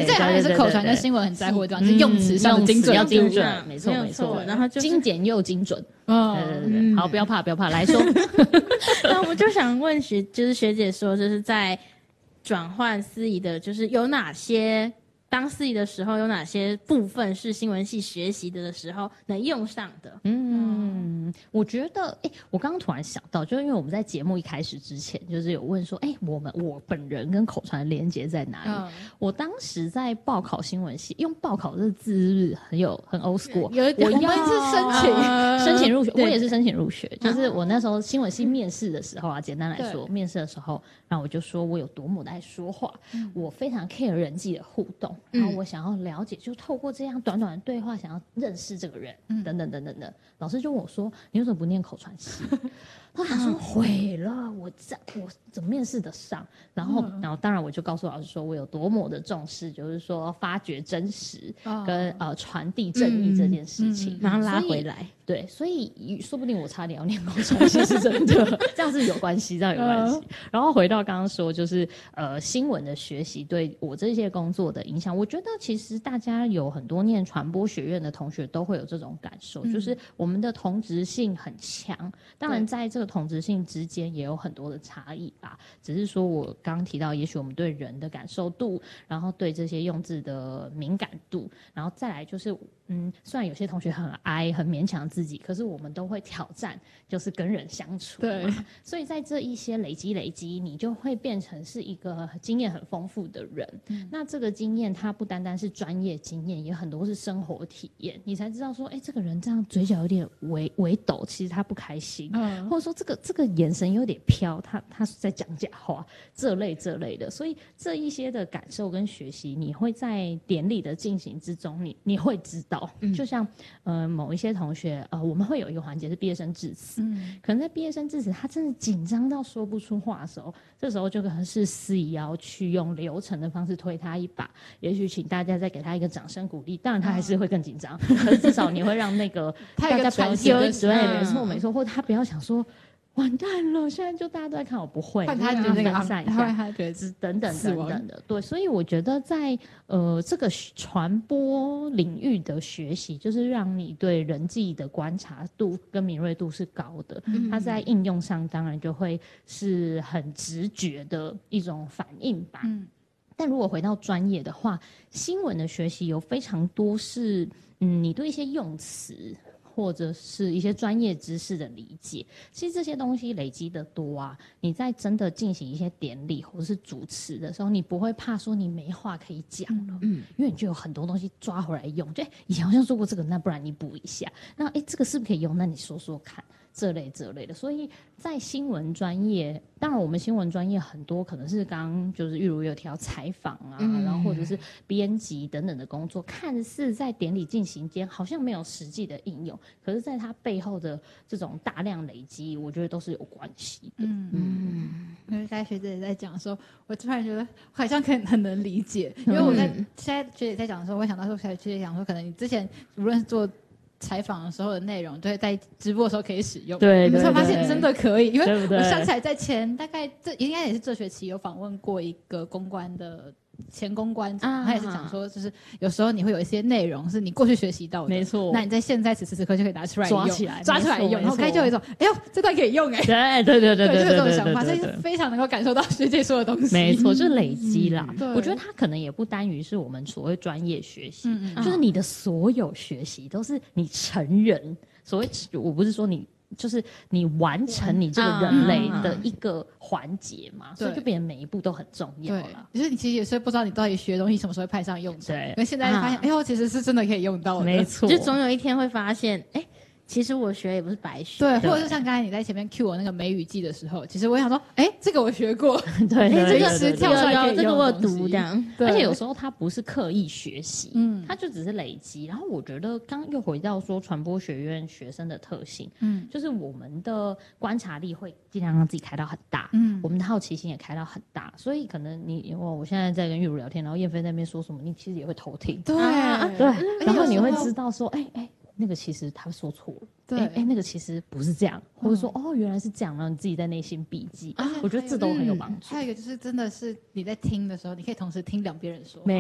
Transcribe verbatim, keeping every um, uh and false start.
对，这好像也是口传跟新闻很在乎的地方，就是用词上的精准， 要精准，没错没错， 然后就是精简又精准。 哦， 对对对，好，不要怕不要怕，来说。 那我就想问学，就是学姐说，就是在转换司仪的，就是有哪些当司仪的时候，有哪些部分是新闻系学习的时候能用上的？ 嗯，我觉得，哎、欸，我刚刚突然想到，就是因为我们在节目一开始之前，就是有问说，哎、欸，我们我本人跟口传的连结在哪里？嗯、我当时在报考新闻系，用报考这个字是不是很有很 old school？ 有一点，我们是申请、 呃、申请入学，我也是申请入学。就是我那时候新闻系面试的时候啊，简单来说，面试的时候，然后我就说我有多么的爱说话，嗯、我非常 care 人际的互动，然后我想要了解，就透过这样短短的对话，想要认识这个人，嗯、等等等等的。老师就问我说：“你为什么不念口传系？”他想说毁了，我这我怎么面试得上？然后，然后当然我就告诉老师说我有多么的重视，就是说发掘真实跟、哦、呃传递正义这件事情， 嗯嗯、然后拉回来。 对，所以说不定我差点要念口传系是真的，这样是有关系，这样有关系。然后回到刚刚说，就是呃新闻的学习对我这些工作的影响，我觉得其实大家有很多念传播学院的同学都会有这种感受，嗯、就是我们的同质性很强，当然在这个同质性之间也有很多的差异啦。只是说我刚刚提到，也许我们对人的感受度，然后对这些用字的敏感度，然后再来就是。嗯，虽然有些同学很哀很勉强自己，可是我们都会挑战，就是跟人相处。 对， 所以在这一些累积累积，你就会变成是一个经验很丰富的人。嗯、那这个经验，它不单单是专业经验，也很多是生活体验，你才知道说，哎，这个人这样嘴角有点微微抖，其实他不开心，嗯、或者说这个这个眼神有点飘，他他是在讲假话，这类这类的。所以这一些的感受跟学习，你会在典礼的进行之中，你你会知道。嗯、就像呃某一些同学呃我们会有一个环节是毕业生致辞，嗯、可能在毕业生致辞他真的紧张到说不出话的时候，这时候就可能是司仪要去用流程的方式推他一把，也许请大家再给他一个掌声鼓励，当然他还是会更紧张，嗯、可是至少你会让那个大家表现对，没错没错，或者他不要想说完蛋了，现在就大家都在看我，不会， 换他觉得那个分散一下， 他觉得等等等等的，对，所以我觉得在呃这个传播领域的学习，就是让你对人际的观察度跟敏锐度是高的，嗯、它在应用上当然就会是很直觉的一种反应吧。嗯，但如果回到专业的话，新闻的学习有非常多是，嗯，你对一些用词。或者是一些专业知识的理解，其实这些东西累積的多啊，你在真的进行一些典礼或者是主持的时候，你不会怕说你没话可以讲了，嗯，因为你就有很多东西抓回来用，就以前好像说过这个，那不然你补一下，那哎这个是不是可以用？那你说说看。这类这类的，所以在新闻专业，当然我们新闻专业很多可能是刚刚就是玉如有提到采访啊，嗯、然后或者是编辑等等的工作，看似在典礼进行间好像没有实际的应用，可是在它背后的这种大量累积，我觉得都是有关系的。嗯嗯，因为刚才学姐也在讲的时候，我突然觉得好像可以很能理解，因为我在、嗯、现在学姐在讲的时候，我想到说学姐讲说，可能你之前无论是做采访的时候的内容，对，在直播的时候可以使用。 对， 你才发现真的可以，因为我想起来，在前大概这应该也是这学期有访问过一个公关的前公关，啊、他也是讲说，就是有时候你会有一些内容是你过去学习到的， 没错。 那你在现在此时此刻就可以拿出来用， 抓起来， 抓出来用，然后开就有一种，哎呦，这段可以用哎、 欸，对对对对对对， 就有这种想法，所以非常能够感受到学姐说的东西。 没错，就是累积啦。嗯、我觉得它可能也不单于是我们所谓专业学习，嗯嗯就是你的所有学习都是你成人。所谓，我不是说你。就是你完成你这个人类的一个环节嘛，嗯、所以就变成每一步都很重要了。 就是你其实也是不知道你到底学的东西什么时候会派上用场，对，因为现在发现，哎、啊、呦，其实是真的可以用到的， 没错。 就总有一天会发现，哎。其实我学也不是白学， 对，或者是像刚才你在前面 cue 我那个梅雨季的时候，其实我想说，哎，这个我学过， 对， 这个是跳出来这个我有读这样， 而且有时候它不是刻意学习，嗯，它就只是累积。然后我觉得刚又回到说传播学院学生的特性，嗯，就是我们的观察力会尽量让自己开到很大，嗯，我们的好奇心也开到很大，所以可能你因为我现在在跟玉如聊天，然后燕飞在那边说什么，你其实也会偷听， 对、 啊、对，然后你会知道说，哎哎。那个其实他说错了， 对， 哎、欸，那个其实不是这样，或者说、嗯、哦，原来是这样，然后你自己在内心笔记，我觉得这都很有帮助、 嗯。还有一个就是真的是你在听的时候，你可以同时听两边人说， 没